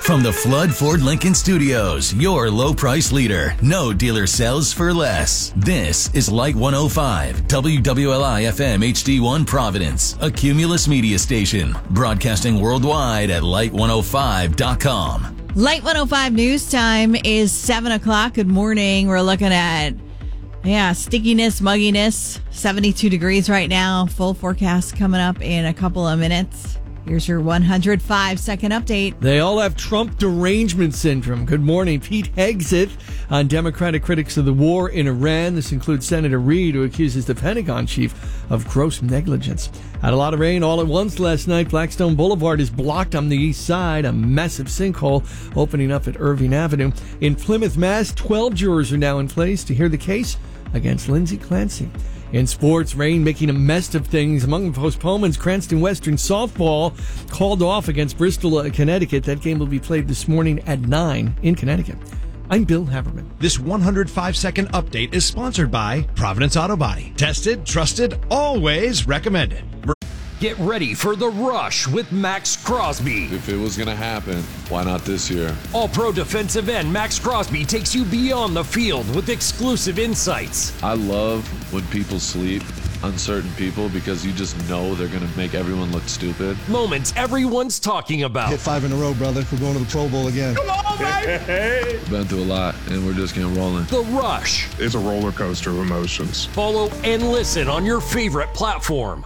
From the Flood Ford Lincoln Studios, your low price leader. No dealer sells for less. This is Light 105, WWLI FM HD1 Providence, a Cumulus media station, broadcasting worldwide at light105.com. Light 105 news time is 7 o'clock. Good morning. We're looking at, stickiness, mugginess, 72 degrees right now. Full forecast coming up in a couple of minutes. Here's your 105-second update. They all have Trump derangement syndrome. Good morning. Pete Hegseth on Democratic critics of the war in Iran. This includes Senator Reid, who accuses the Pentagon chief of gross negligence. Had a lot of rain all at once last night. Blackstone Boulevard is blocked on the east side. A massive sinkhole opening up at Irving Avenue. In Plymouth, Mass., 12 jurors are now in place to hear the case against Lindsey Clancy. In sports, rain making a mess of things. Among the postponements, Cranston Western softball called off against Bristol, Connecticut. That game will be played this morning at 9 in Connecticut. I'm Bill Haberman. This 105-second update is sponsored by Providence Auto Body. Tested, trusted, always recommended. Get ready for The Rush with Max Crosby. If it was going to happen, why not this year? All-pro defensive end Max Crosby takes you beyond the field with exclusive insights. I love when people sleep on certain people because you just know they're going to make everyone look stupid. Moments everyone's talking about. Hit 5 in a row, brother. We're going to the Pro Bowl again. Come on, baby! Been through a lot, and we're just getting rolling. The Rush. It's a roller coaster of emotions. Follow and listen on your favorite platform.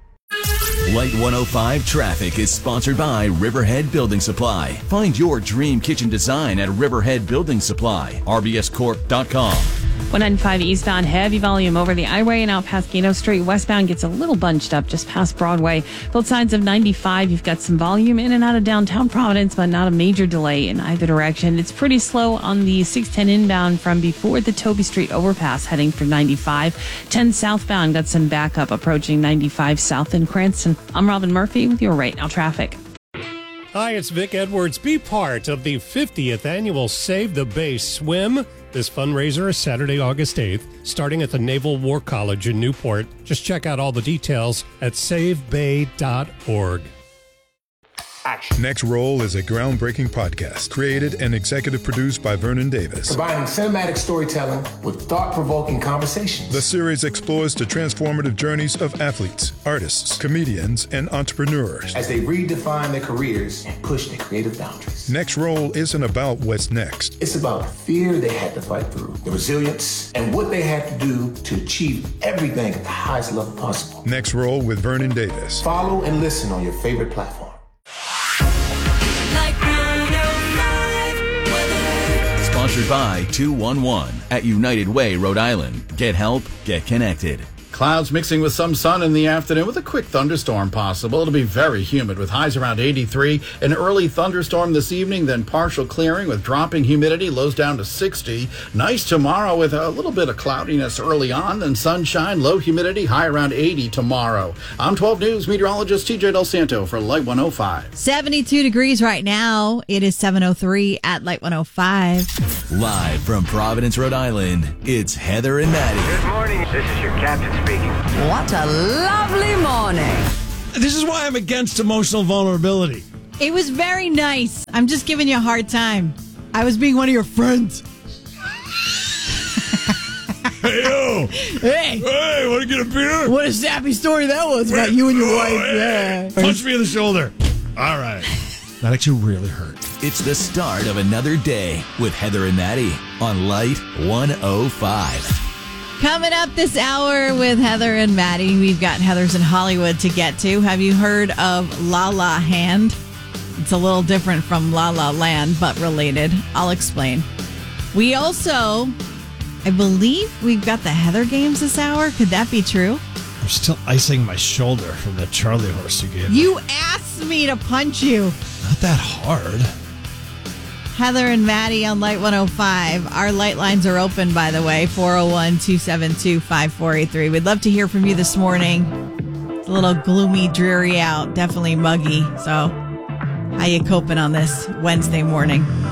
Light 105 traffic is sponsored by Riverhead Building Supply. Find your dream kitchen design at Riverhead Building Supply. RBScorp.com. 195 eastbound, heavy volume over the I-Way and out past Gano Street. Westbound gets a little bunched up just past Broadway. Both sides of 95, you've got some volume in and out of downtown Providence, but not a major delay in either direction. It's pretty slow on the 610 inbound from before the Toby Street overpass heading for 95. 10 southbound got some backup approaching 95 south in Cranston. I'm Robin Murphy with your Right Now traffic. Hi, it's Vic Edwards. Be part of the 50th annual Save the Bay Swim. This fundraiser is Saturday, August 8th, starting at the Naval War College in Newport. Just check out all the details at savebay.org. Next Roll is a groundbreaking podcast created and executive produced by Vernon Davis. Combining cinematic storytelling with thought-provoking conversations. The series explores the transformative journeys of athletes, artists, comedians, and entrepreneurs as they redefine their careers and push their creative boundaries. Next Roll isn't about what's next. It's about the fear they had to fight through, the resilience, and what they had to do to achieve everything at the highest level possible. Next Roll with Vernon Davis. Follow and listen on your favorite platform. Sponsored by 211 at United Way, Rhode Island. Get help, get connected. Clouds mixing with some sun in the afternoon with a quick thunderstorm possible. It'll be very humid with highs around 83. An early thunderstorm this evening, then partial clearing with dropping humidity, lows down to 60. Nice tomorrow with a little bit of cloudiness early on, then sunshine, low humidity, high around 80 tomorrow. I'm 12 News meteorologist TJ Del Santo for Light 105. 72 degrees right now. It is 7:03 at Light 105. Live from Providence, Rhode Island, it's Heather and Maddie. Good morning. This is your captain speaking. What a lovely morning. This is why I'm against emotional vulnerability. It was very nice. I'm just giving you a hard time. I was being one of your friends. Hey, yo. Hey, want to get a beer? What a sappy story that was about you and your wife. Yeah. Punch me in the shoulder. All right. That actually really hurt. It's the start of another day with Heather and Maddie on Light 105. Coming up this hour with Heather and Maddie, we've got Heather's in Hollywood to get to. Have you heard of La La Hand? It's a little different from La La Land, but related. I'll explain. We also, I believe we've got the Heather games this hour. Could that be true? I'm still icing my shoulder from the Charlie horse you gave me. You asked me to punch you. Not that hard. Heather and Maddie on Light 105. Our light lines are open, by the way, 401-272-5483. We'd love to hear from you this morning. It's a little gloomy, dreary out, definitely muggy. So how you coping on this Wednesday morning?